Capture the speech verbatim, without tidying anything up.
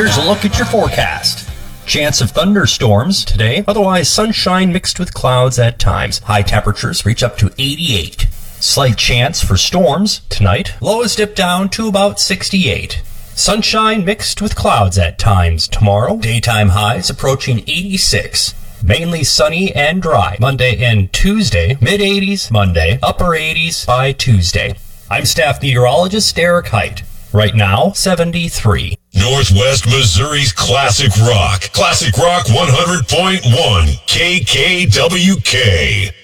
Here's a look at your forecast. Chance of thunderstorms today, otherwise sunshine mixed with clouds at times. High temperatures reach up to eighty-eight. Slight chance for storms tonight. Lows dip down to about sixty-eight. Sunshine mixed with clouds at times tomorrow. Daytime highs approaching eighty-six. Mainly sunny and dry Monday and Tuesday. Mid eighties Monday, upper eighties by Tuesday. I'm staff meteorologist Derek Height. Right now, seventy-three. Northwest Missouri's Classic Rock. Classic Rock one hundred point one. K K W K.